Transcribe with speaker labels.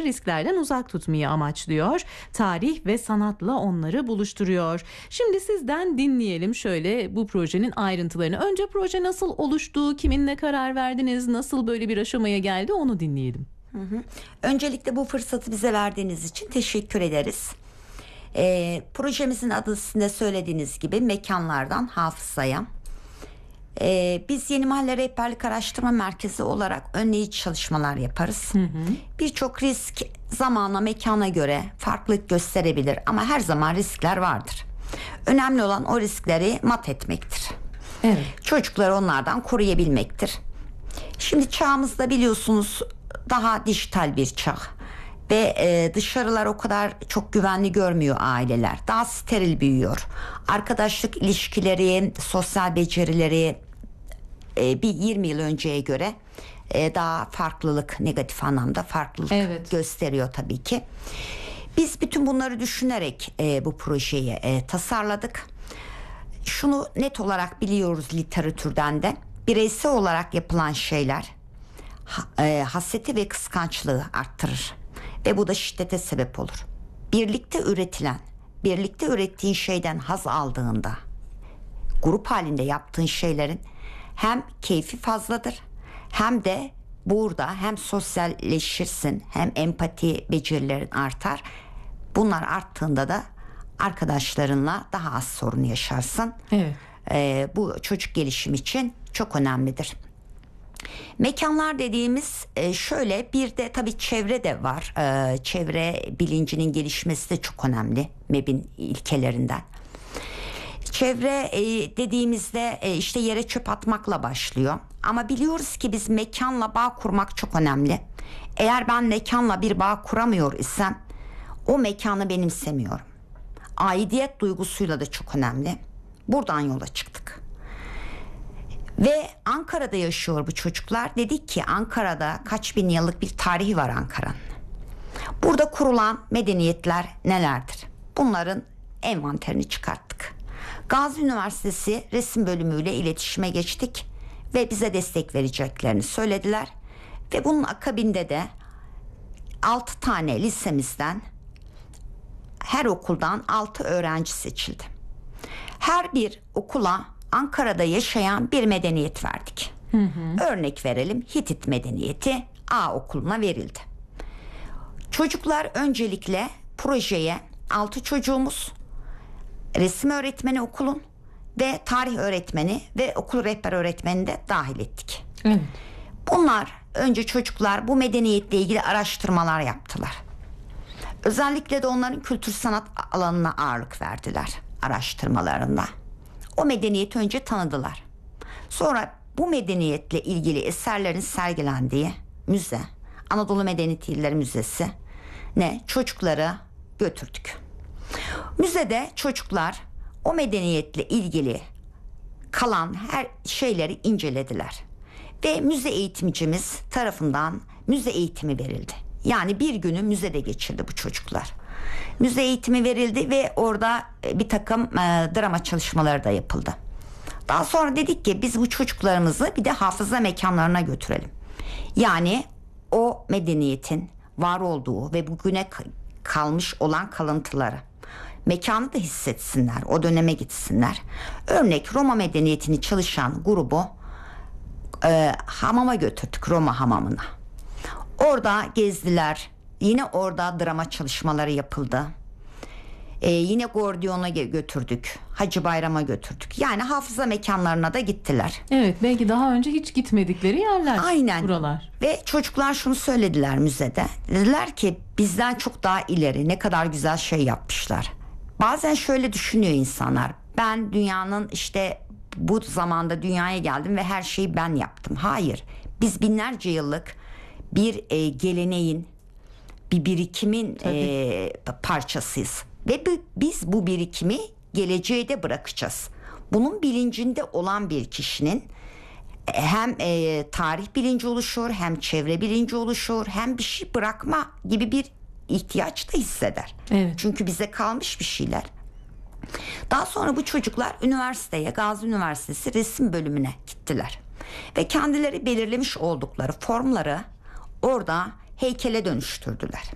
Speaker 1: risklerden uzak tutmayı amaçlıyor. Tarih ve sanatla onları buluşturuyor. Şimdi sizden dinleyelim şöyle bu projenin ayrıntılarını. Önce proje nasıl oluştu, kiminle karar verdiniz, nasıl böyle bir aşamaya geldi onu dinleyelim.
Speaker 2: Öncelikle bu fırsatı bize verdiğiniz için teşekkür ederiz. Projemizin adı üstünde söylediğiniz gibi mekanlardan hafızaya. Biz Yeni Mahalle Rehberlik Araştırma Merkezi olarak önleyici çalışmalar yaparız. Birçok risk zamana, mekana göre farklılık gösterebilir ama her zaman riskler vardır. Önemli olan o riskleri mat etmektir.
Speaker 1: Evet.
Speaker 2: Çocukları onlardan koruyabilmektir. Şimdi çağımızda biliyorsunuz daha dijital bir çağ ve dışarılar o kadar çok güvenli görmüyor aileler. Daha steril büyüyor. Arkadaşlık ilişkileri, sosyal becerileri bir 20 yıl önceye göre daha farklılık, negatif anlamda farklılık gösteriyor tabii ki. Biz bütün bunları düşünerek bu projeyi tasarladık. Şunu net olarak biliyoruz literatürden de. Bireysel olarak yapılan şeyler hasreti ve kıskançlığı arttırır. Ve bu da şiddete sebep olur. Birlikte ürettiğin şeyden haz aldığında, grup halinde yaptığın şeylerin hem keyfi fazladır, hem de burada hem sosyalleşirsin, hem empati becerilerin artar. Bunlar arttığında da arkadaşlarınla daha az sorun yaşarsın.
Speaker 1: Evet.
Speaker 2: Bu çocuk gelişimi için çok önemlidir. Mekanlar dediğimiz şöyle, bir de tabii çevre de var. Çevre bilincinin gelişmesi de çok önemli MEB'in ilkelerinden. Çevre dediğimizde işte yere çöp atmakla başlıyor. Ama biliyoruz ki biz mekanla bağ kurmak çok önemli. Eğer ben mekanla bir bağ kuramıyor isem o mekanı benimsemiyorum. Aidiyet duygusuyla da çok önemli. Buradan yola çıktık. Ve Ankara'da yaşıyor bu çocuklar. Dedik ki Ankara'da kaç bin yıllık bir tarihi var Ankara'nın. Burada kurulan medeniyetler nelerdir? Bunların envanterini çıkarttık. Gazi Üniversitesi resim bölümüyle iletişime geçtik ve bize destek vereceklerini söylediler. Ve bunun akabinde de 6 tane lisemizden, her okuldan 6 öğrenci seçildi. Her bir okula Ankara'da yaşayan bir medeniyet verdik. Örnek verelim, Hitit medeniyeti A okuluna verildi. Çocuklar öncelikle projeye 6 çocuğumuz, resim öğretmeni okulun ve tarih öğretmeni ve okul rehber öğretmenini de dahil ettik.
Speaker 1: Evet.
Speaker 2: Bunlar önce çocuklar bu medeniyetle ilgili araştırmalar yaptılar. Özellikle de onların kültür sanat alanına ağırlık verdiler araştırmalarında. O medeniyeti önce tanıdılar. Sonra bu medeniyetle ilgili eserlerin sergilendiği müze, Anadolu Medeniyet İlleri Müzesi ne çocukları götürdük. Müzede çocuklar o medeniyetle ilgili kalan her şeyleri incelediler. Ve müze eğitimcimiz tarafından müze eğitimi verildi. Yani bir günü müzede geçirdi bu çocuklar. Müze eğitimi verildi ve orada bir takım drama çalışmaları da yapıldı. Daha sonra dedik ki biz bu çocuklarımızı bir de hafıza mekanlarına götürelim. Yani o medeniyetin var olduğu ve bugüne kalmış olan kalıntıları, mekanı da hissetsinler, o döneme gitsinler. Örnek Roma medeniyetini çalışan grubu hamama götürdük, Roma hamamına. Orada gezdiler. Yine orada drama çalışmaları yapıldı. Yine Gordion'a götürdük. Hacı Bayram'a götürdük. Yani hafıza mekanlarına da gittiler.
Speaker 1: Evet, belki daha önce hiç gitmedikleri yerler.
Speaker 2: Aynen.
Speaker 1: Buralar.
Speaker 2: Ve çocuklar şunu söylediler müzede. Dediler ki bizden çok daha ileri, ne kadar güzel şey yapmışlar. Bazen şöyle düşünüyor insanlar. Ben dünyanın işte bu zamanda dünyaya geldim ve her şeyi ben yaptım. Hayır. Biz binlerce yıllık bir geleneğin, bir birikimin parçasıyız. Ve biz bu birikimi geleceğe de bırakacağız. Bunun bilincinde olan bir kişinin hem tarih bilinci oluşur, hem çevre bilinci oluşur, hem bir şey bırakma gibi bir ihtiyaç da hisseder.
Speaker 1: Evet.
Speaker 2: Çünkü bize kalmış bir şeyler. Daha sonra bu çocuklar üniversiteye, Gazi Üniversitesi resim bölümüne gittiler. Ve kendileri belirlemiş oldukları formları orada heykele dönüştürdüler.